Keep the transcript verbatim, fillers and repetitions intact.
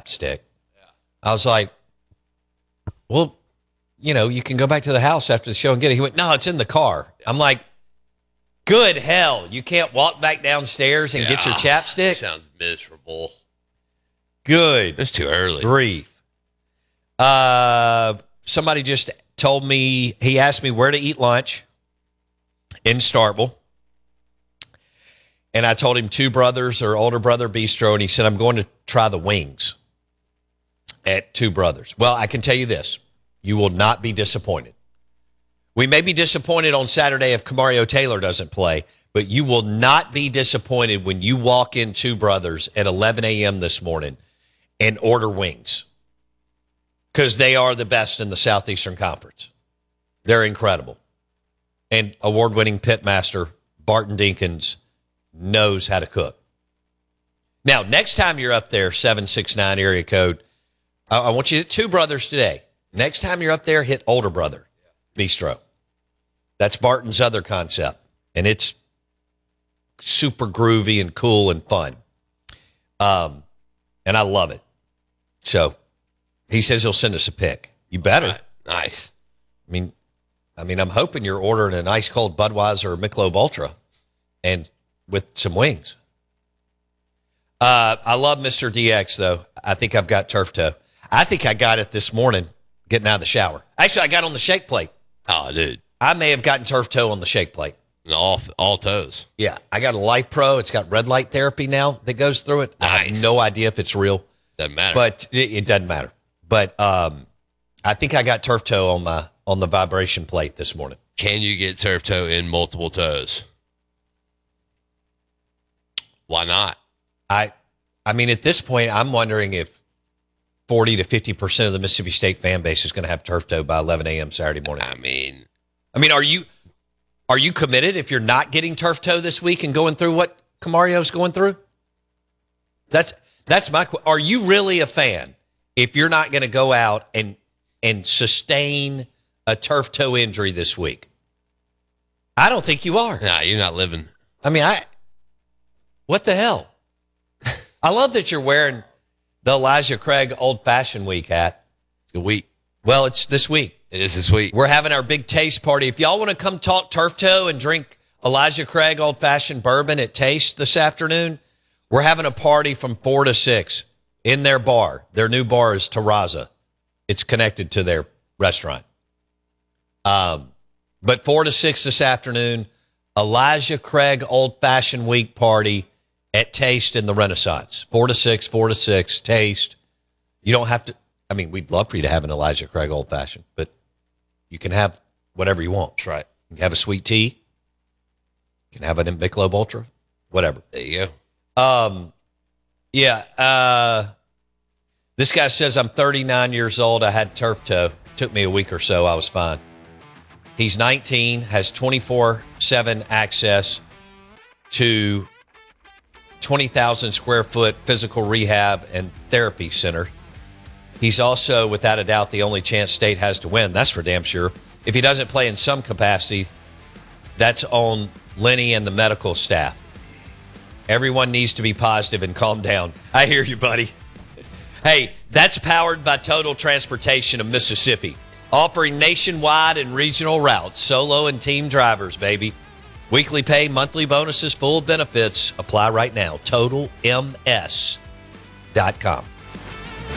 chapstick. Yeah. I was like, well, you know, you can go back to the house after the show and get it. He went, no, it's in the car. Yeah. I'm like, good hell. You can't walk back downstairs and yeah. get your chapstick? Sounds miserable. Good. It's too early. Grief. Uh, somebody just told me, he asked me where to eat lunch in Starkville. And I told him Two Brothers or Older Brother Bistro, and he said, I'm going to try the wings at Two Brothers. Well, I can tell you this. You will not be disappointed. We may be disappointed on Saturday if Kamario Taylor doesn't play, but you will not be disappointed when you walk in Two Brothers at eleven a.m. this morning and order wings, because they are the best in the Southeastern Conference. They're incredible. And award-winning pitmaster Barton Dinkins knows how to cook. Now, next time you're up there, seven six nine area code, I, I want you to hit Two Brothers today. Next time you're up there, hit Older Brother Bistro. That's Barton's other concept, and it's super groovy and cool and fun. Um, and I love it. So he says he'll send us a pic. You better. Right. Nice. I mean, I mean, I'm hoping you're ordering an ice cold Budweiser or Michelob Ultra, and with some wings. Uh, I love Mister D X though. I think I've got turf toe. I think I got it this morning getting out of the shower. Actually, I got on the shake plate. Oh, dude. I may have gotten turf toe on the shake plate. All all toes. Yeah, I got a Life Pro. It's got red light therapy now that goes through it. Nice. I have no idea if it's real. Doesn't matter. But it, it doesn't matter. But um, I think I got turf toe on my on the vibration plate this morning. Can you get turf toe in multiple toes? Why not? I I mean, at this point, I'm wondering if forty to fifty percent of the Mississippi State fan base is going to have turf toe by eleven a.m. Saturday morning. I mean, I mean, are you are you committed if you're not getting turf toe this week and going through what Kamario's going through? That's that's my. Are you really a fan if you're not going to go out and and sustain a turf toe injury this week? I don't think you are. Nah, you're not living. I mean, I. What the hell? I love that you're wearing the Elijah Craig Old Fashioned Week hat. A week. Well, it's this week. It is this week. We're having our big taste party. If y'all want to come talk turf toe and drink Elijah Craig Old Fashioned bourbon at Taste this afternoon, we're having a party from four to six in their bar. Their new bar is Terraza. It's connected to their restaurant. Um, but four to six this afternoon, Elijah Craig Old Fashioned Week party at Taste in the Renaissance. Four to six, four to six, Taste. You don't have to, I mean, we'd love for you to have an Elijah Craig Old Fashioned, but you can have whatever you want. That's right. You can have a sweet tea. You can have an Michelob Ultra, whatever. There you go. Um, yeah. Uh, this guy says, I'm thirty-nine years old. I had turf toe. Took me a week or so. I was fine. He's nineteen, has twenty-four seven access to twenty thousand square foot physical rehab and therapy center. He's also, without a doubt, the only chance State has to win. That's for damn sure. If he doesn't play in some capacity, that's on Lenny and the medical staff. Everyone needs to be positive and calm down. I hear you, buddy. Hey, that's powered by Total Transportation of Mississippi, offering nationwide and regional routes, solo and team drivers, baby. Weekly pay, monthly bonuses, full benefits. Apply right now. Total M S dot com.